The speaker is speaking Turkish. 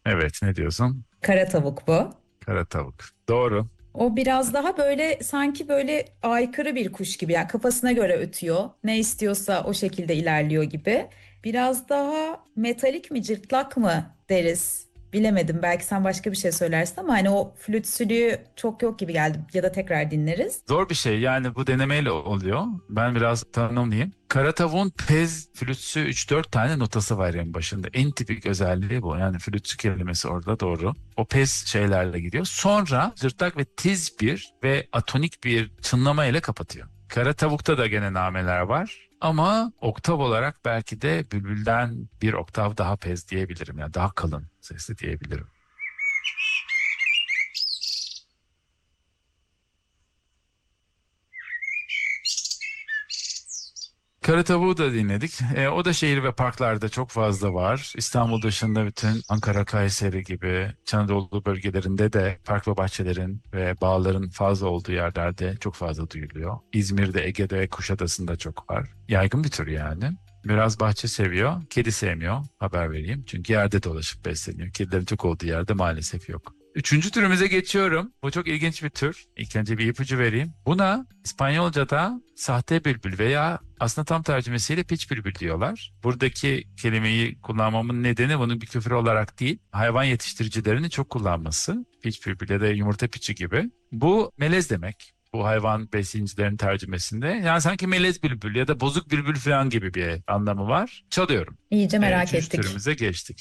Evet, ne diyorsun? Kara tavuk bu. Kara tavuk. Doğru. O biraz daha böyle sanki böyle aykırı bir kuş gibi. Yani kafasına göre ötüyor. Ne istiyorsa o şekilde ilerliyor gibi. Biraz daha metalik mi, cırtlak mı deriz. Bilemedim. Belki sen başka bir şey söylersin ama hani o flütsülüğü çok yok gibi geldi. Ya da tekrar dinleriz. Zor bir şey yani, bu denemeyle oluyor. Ben biraz tanımlayayım. Kara tavuğun pez, flütsü 3-4 tane notası var en başında. En tipik özelliği bu. Yani flütsü kelimesi orada doğru. O pez şeylerle gidiyor. Sonra cırtlak ve tiz bir ve atonik bir çınlama ile kapatıyor. Kara tavukta da gene nameler var. Ama oktav olarak belki de bülbülden bir oktav daha pez diyebilirim. Yani daha kalın sesli diyebilirim. Kara tavuğu da dinledik. O da şehir ve parklarda çok fazla var. İstanbul dışında bütün Ankara, Kayseri gibi İç Anadolu bölgelerinde de park ve bahçelerin ve bağların fazla olduğu yerlerde çok fazla duyuluyor. İzmir'de, Ege'de ve Kuşadası'nda çok var. Yaygın bir tür yani. Biraz bahçe seviyor, kedi sevmiyor. Haber vereyim. Çünkü yerde dolaşıp besleniyor. Kedilerin çok olduğu yerde maalesef yok. Üçüncü türümüze geçiyorum. Bu çok ilginç bir tür. İlk önce bir ipucu vereyim. Buna İspanyolca'da sahte bülbül veya aslında tam tercümesiyle piç bülbül diyorlar. Buradaki kelimeyi kullanmamın nedeni bunun bir küfür olarak değil, hayvan yetiştiricilerinin çok kullanması. Piç bülbül ya da yumurta piçi gibi. Bu melez demek. Bu hayvan besleyicilerin tercümesinde. Yani sanki melez bülbül ya da bozuk bülbül falan gibi bir anlamı var. Çalıyorum. İyice merak Üçüncü ettik. türümüze geçtik.